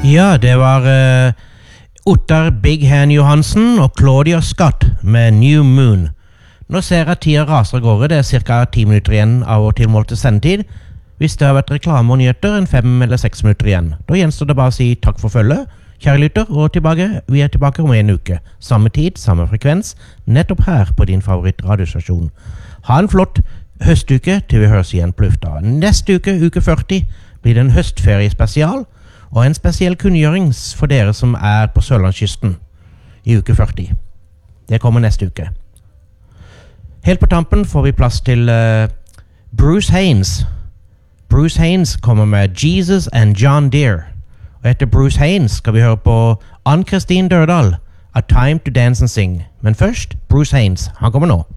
Ja, det var Ottar Big Hand Johansen og Claudia Scott med New Moon. Nå ser jeg tida raser av gårde, det er ca. 10 minutter igjen av vår tilmålte sendetid. Hvis det har vært reklame og nyheter, en 5 eller 6 minutter igjen. Da gjenstår det bare å si takk for følget, kjære lytter, og vi er tilbake om en uke. Samme tid, samme frekvens, nettopp her på din favorittradiostasjon. Ha en flott høstuke til vi høres igjen på lufta. Neste uke, uke 40, blir det en høstferiespesial, og en spesiell kunngjøring for dere som er på Sørlandskysten i uke 40. Det kommer neste uke. Helt på tampen får vi plass til Bruce Haynes. Bruce Haynes kommer med Jesus and John Deere. Og etter Bruce Haynes skal vi høre på Ann-Kristin Dørdal, A Time to Dance and Sing. Men først, Bruce Haynes, han kommer nå.